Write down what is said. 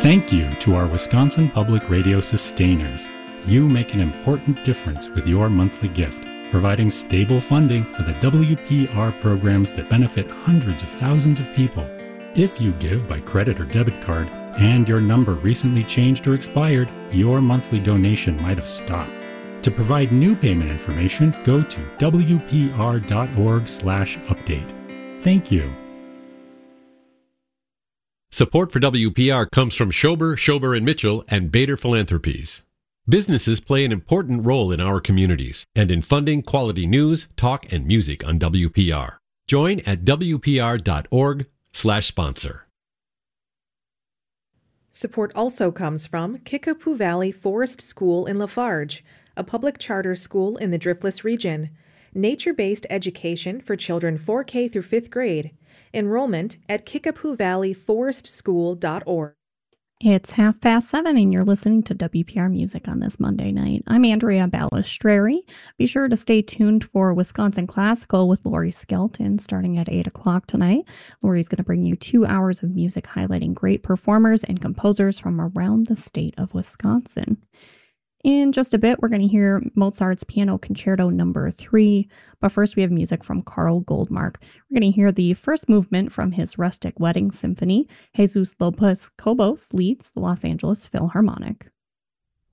Thank you to our Wisconsin Public Radio sustainers. You make an important difference with your monthly gift, providing stable funding for the WPR programs that benefit hundreds of thousands of people. If you give by credit or debit card, and your number recently changed or expired, your monthly donation might have stopped. To provide new payment information, go to wpr.org/update. Thank you. Support for WPR comes from Schober, Mitchell, and Bader Philanthropies. Businesses play an important role in our communities and in funding quality news, talk, and music on WPR. Join at wpr.org/sponsor. Support also comes from Kickapoo Valley Forest School in Lafarge, a public charter school in the Driftless region. Nature-based education for children 4K through 5th grade. Enrollment at kickapoovalleyforestschool.org. It's 7:30 and you're listening to WPR Music on this Monday night. I'm Andrea Balistreri. Be sure to stay tuned for Wisconsin Classical with Lori Skelton starting at 8 o'clock tonight. Lori's going to bring you 2 hours of music highlighting great performers and composers from around the state of Wisconsin. In just a bit, we're going to hear Mozart's Piano Concerto No. 3, but first we have music from Carl Goldmark. We're going to hear the first movement from his Rustic Wedding Symphony. Jesus Lopez Cobos leads the Los Angeles Philharmonic.